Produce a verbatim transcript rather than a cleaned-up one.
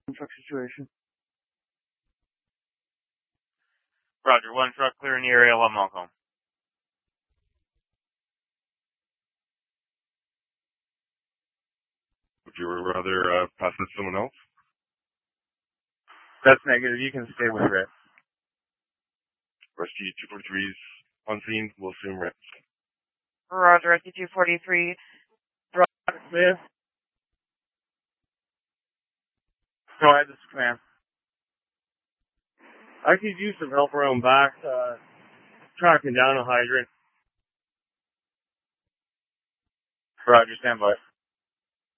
truck situation. Roger, one truck clear in the area, one Malcolm. Would you rather uh, pass it to someone else? That's negative. You can stay with Rick. Rescue two forty-three's on scene. We'll assume Rick. Roger, Rescue two forty-three. Roger, Smith. Go ahead, this is command. I could use some help around back, uh, tracking down a hydrant. Roger, stand by.